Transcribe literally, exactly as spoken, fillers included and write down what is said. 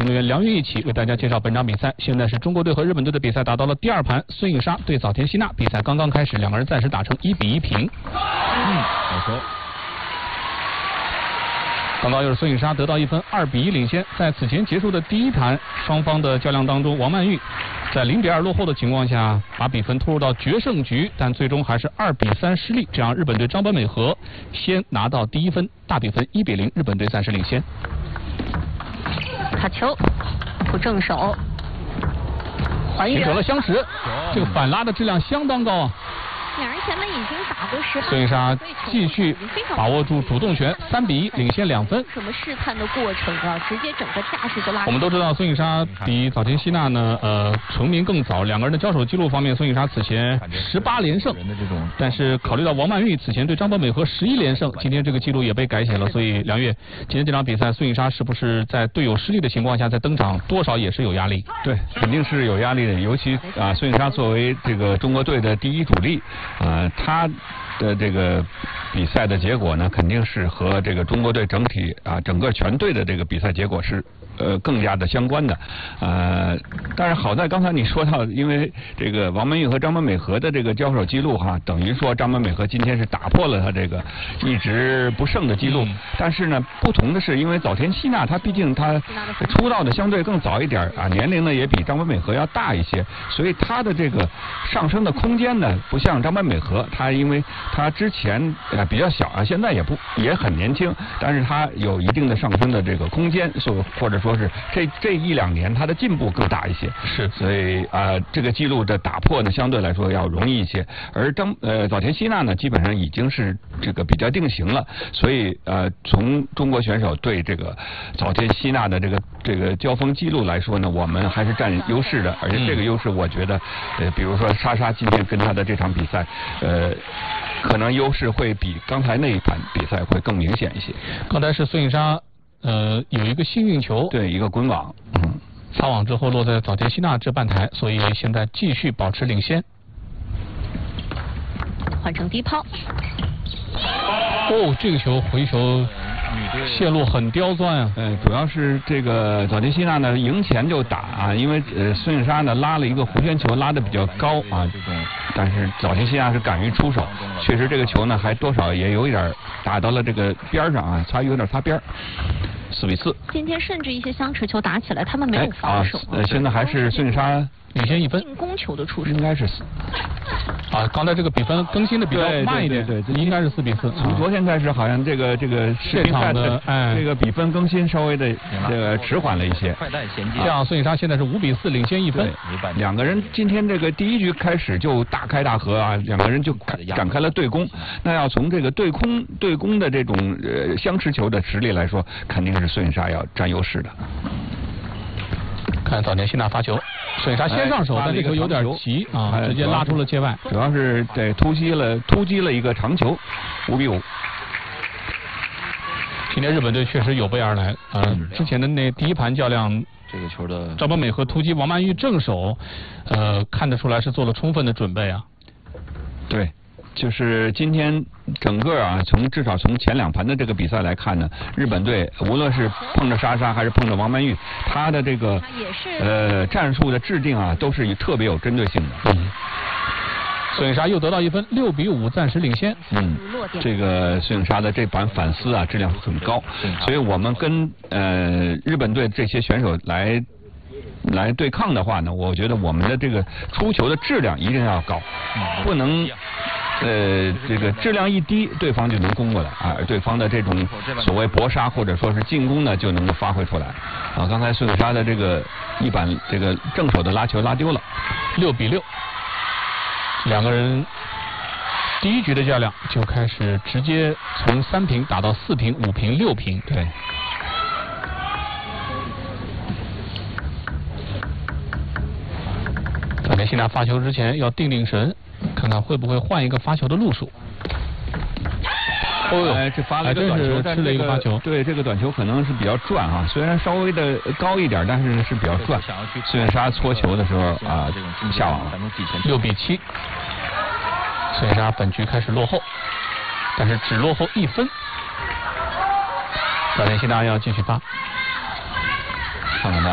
评论员梁玉一起为大家介绍本场比赛。现在是中国队和日本队的比赛打到了第二盘，孙颖莎对早田希娜，比赛刚刚开始，两个人暂时打成一比一平。 嗯，好球。 刚刚又是孙颖莎得到一分，二比一领先。在此前结束的第一盘双方的较量当中，王曼玉在零比二落后的情况下，把比分拖入到决胜局，但最终还是二比三失利，这让日本队张本美和先拿到第一分，大比分一比零，日本队暂时领先。 卡球，不正手，还原取得了相持，这个反拉的质量相当高啊。 两人前面已经打过十盘， 孙颖莎继续把握住主动权，三比一领先两分。 什么试探的过程啊？直接整个架势就拉。 我们都知道孙颖莎比早田希娜呢，呃，成名更早。两个人的交手记录方面，孙颖莎此前十八连胜，但是考虑到王曼玉此前对张本美和十一连胜，今天这个记录也被改写了。所以梁月，今天这场比赛，孙颖莎是不是在队友失利的情况下再登场，多少也是有压力？ 对，肯定是有压力的。尤其啊，孙颖莎作为这个中国队的第一主力。呃，他的这个比赛的结果呢，肯定是和这个中国队整体啊整个全队的这个比赛结果是呃更加的相关的。呃，但是好在刚才你说到，因为这个王曼玉和张本美和的这个交手记录哈，等于说张本美和今天是打破了他这个一直不胜的记录。嗯、但是呢，不同的是，因为早田希娜她毕竟她出道的相对更早一点啊，年龄呢也比张本美和要大一些，所以她的这个上升的空间呢，不像张本美和，她因为她之前呃比较小啊，现在也不也很年轻，但是她有一定的上升的这个空间，所或者说是这这一两年她的进步更大一些。 是， 所以啊、呃，这个记录的打破呢，相对来说要容易一些。而张呃早田希娜呢，基本上已经是这个比较定型了，所以呃，从中国选手对这个早田希娜的这个这个交锋记录来说呢，我们还是占优势的，而且这个优势我觉得，呃，比如说莎莎今天跟她的这场比赛，呃。可能优势会比刚才那一盘比赛会更明显一些。 刚才是孙颖莎，呃，有一个幸运球， 对，一个滚网，嗯， 擦网之后落在早田希娜这半台，所以现在继续保持领先。 换成低抛。 哦，这个球回球线路很刁钻啊。 呃，主要是这个早田希娜呢赢前就打啊，因为呃孙颖莎呢拉了一个弧圈球拉的比较高啊，这种，但是早田希娜是敢于出手，确实这个球呢还多少也有一点打到了这个边上啊，差有点擦边。四比四。 今天甚至一些相持球打起来，他们没有防守。 哎、啊，呃，现在还是孙颖莎领先一分。 进攻球的出手应该是啊，刚才这个比分更新的比较慢一点， 对对对， 应该是四比四。 从昨天开始，好像这个这个世乒赛的哎这个比分更新稍微的这个迟缓了一些。 快带衔接。 这样孙颖莎现在是五比四领先一分。 两个人今天这个第一局开始就大开大合啊，两个人就展开了对攻。那要从这个对空对攻的这种呃相持球的实力来说，肯定是孙颖莎要占优势的。 看早田希娜发球，孙颖莎先上手， 哎、 但这球有点急啊， 哎、 直接拉出了界外。 主要是对突击了突击了一个长球，五比五。 今天日本队确实有备而来，呃，嗯、之前的那第一盘较量， 这个球的张本美和突击王曼玉正手，呃，看得出来是做了充分的准备啊。 对。就是今天整个啊，从至少从前两盘的这个比赛来看呢，日本队无论是碰着莎莎还是碰着王曼玉，他的这个呃战术的制定啊，都是特别有针对性的。 嗯。孙颖莎又得到一分，六比五暂时领先。 嗯，这个孙颖莎的这盘反思啊，质量很高，所以我们跟呃日本队这些选手来。来对抗的话呢，我觉得我们的这个出球的质量一定要高，不能呃这个质量一低，对方就能攻过来啊，对方的这种所谓搏杀或者说是进攻呢，就能够发挥出来啊。刚才孙颖莎的这个一板这个正手的拉球拉丢了， 六比六，两个人第一局的较量就开始直接从三平打到四平、五平、六平， 对。 早田希娜发球之前要定定神，看看会不会换一个发球的路数。 哦呦，哎，这发了一个短球， 但是吃了一个发球。 对，这个短球可能是比较转啊，虽然稍微的高一点，但是是比较转。孙颖莎搓球的时候啊，下网了。 六比七，孙颖莎本局开始落后，但是只落后一分。早田希娜要继续发。 看看他。